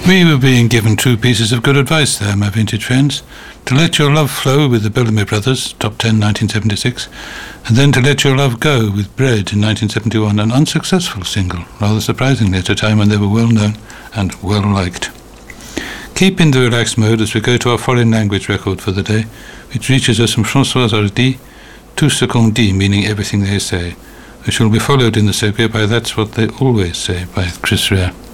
We were being given two pieces of good advice there, my vintage friends. To let your love flow with the Bellamy Brothers, top 10, 1976, and then To Let Your Love Go with Bread in 1971, an unsuccessful single, rather surprisingly at a time when they were well known and well liked. Keep in the relaxed mode as we go to our foreign language record for the day, which reaches us from François Hardy, Tout ce qu'on dit, meaning everything they say, which will be followed in the circuit by That's What They Always Say by Chris Rea.